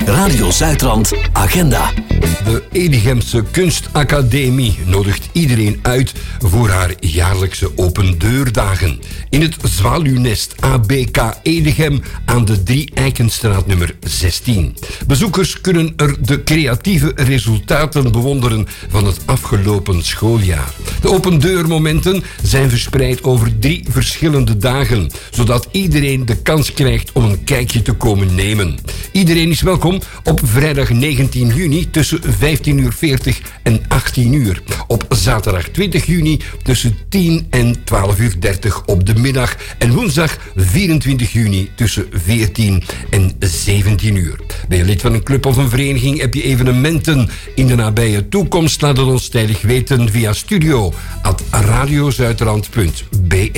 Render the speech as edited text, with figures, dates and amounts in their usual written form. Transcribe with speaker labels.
Speaker 1: Radio Zuidrand Agenda.
Speaker 2: De Edigemse Kunstacademie nodigt iedereen uit voor haar jaarlijkse opendeurdagen. In het Zwaluwnest ABK Edegem aan de 3 Eikenstraat nummer 16. Bezoekers kunnen er de creatieve resultaten bewonderen van het afgelopen schooljaar. De opendeurmomenten zijn verspreid over 3 verschillende dagen, zodat iedereen de kans krijgt om een kijkje te komen nemen. Iedereen is welkom op vrijdag 19 juni tussen 15:40 en 18 uur. Op zaterdag 20 juni tussen 10 en 12:30 op de middag. En woensdag 24 juni tussen 14 en 17 uur. Ben je lid van een club of een vereniging? Heb je evenementen in de nabije toekomst? Laat het ons tijdig weten via studio@radiozuiderland.be.